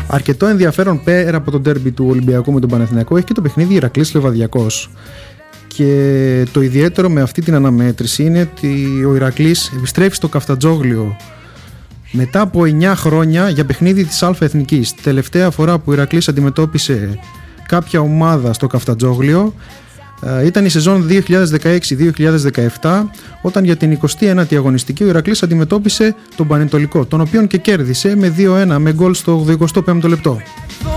Αρκετό ενδιαφέρον πέρα από το ντέρμπι του Ολυμπιακού με τον Παναθηναϊκό έχει και το παιχνίδι Ηρακλής Λεβαδιακός. Και το ιδιαίτερο με αυτή την αναμέτρηση είναι ότι ο Ηρακλής επιστρέφει στο Καφτατζόγλιο μετά από 9 χρόνια για παιχνίδι της Α' Εθνικής. Τελευταία φορά που ο Ηρακλής αντιμετώπισε κάποια ομάδα στο Καφτατζόγλιο ήταν η σεζόν 2016-2017, όταν για την 29η αγωνιστική ο Ηρακλής αντιμετώπισε τον Πανετολικό, τον οποίον και κέρδισε με 2-1 με γκολ στο 85ο λεπτό.